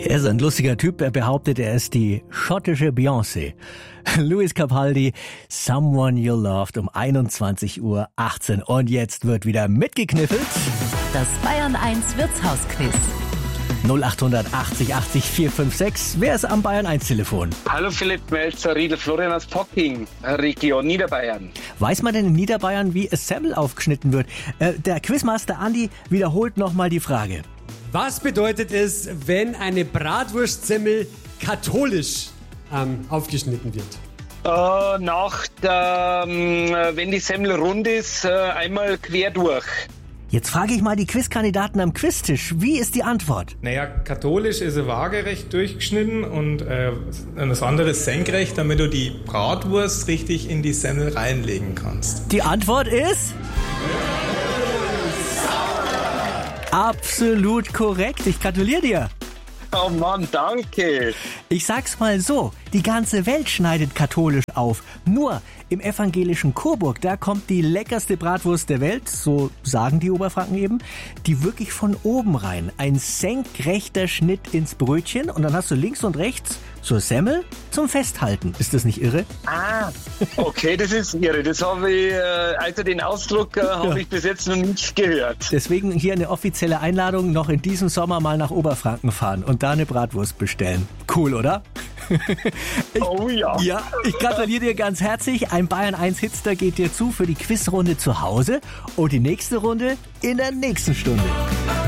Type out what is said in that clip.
Er ist ein lustiger Typ, er behauptet, er ist die schottische Beyoncé. Lewis Capaldi, Someone You Loved um 21:18 Uhr. Und jetzt wird wieder mitgekniffelt. Das Bayern 1 Wirtshausquiz. 0880 80 456. Wer ist am Bayern 1 Telefon? Hallo Philipp Melzer, Riedel Florian aus Pocking, Region Niederbayern. Weiß man denn in Niederbayern, wie es Semmel aufgeschnitten wird? Der Quizmaster Andi wiederholt nochmal die Frage. Was bedeutet es, wenn eine Bratwurstsemmel katholisch aufgeschnitten wird? Wenn die Semmel rund ist, einmal quer durch. Jetzt frage ich mal die Quizkandidaten am Quiztisch. Wie ist die Antwort? Naja, katholisch ist er waagerecht durchgeschnitten und das andere ist senkrecht, damit du die Bratwurst richtig in die Semmel reinlegen kannst. Die Antwort ist... Absolut korrekt. Ich gratuliere dir. Oh Mann, danke. Ich sag's mal so, die ganze Welt schneidet katholisch auf. Nur im evangelischen Coburg, da kommt die leckerste Bratwurst der Welt, so sagen die Oberfranken eben, die wirklich von oben rein. Ein senkrechter Schnitt ins Brötchen und dann hast du links und rechts zur Semmel zum Festhalten. Ist das nicht irre? Ah, okay, das ist irre. Das habe ich, also den Ausdruck habe ich bis jetzt noch nicht gehört. Deswegen hier eine offizielle Einladung, noch in diesem Sommer mal nach Oberfranken fahren und da eine Bratwurst bestellen. Cool, oder? Oh ja. Ja, ich gratuliere dir ganz herzlich. Ein Bayern 1 Hitster geht dir zu für die Quizrunde zu Hause und die nächste Runde in der nächsten Stunde.